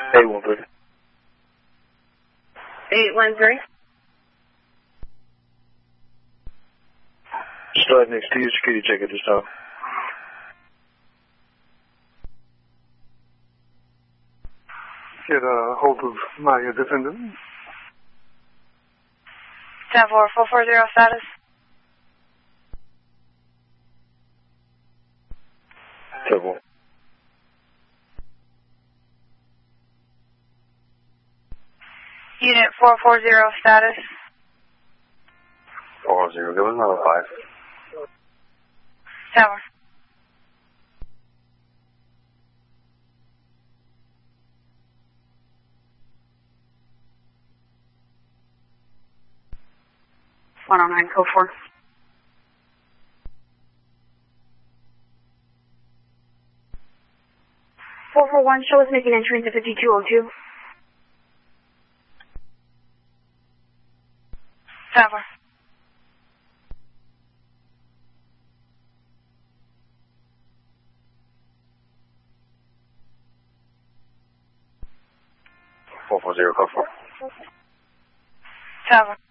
813. 813. Just right next to you. Security check at this time. Get a hold of my defendant. 10-4, 440 status. 10-4. Unit 440 status. 440, give us another 5. 10-4. (109) code 4. (441) show us making entry into 5202. 10-4. Four 440, code 4. 10-4.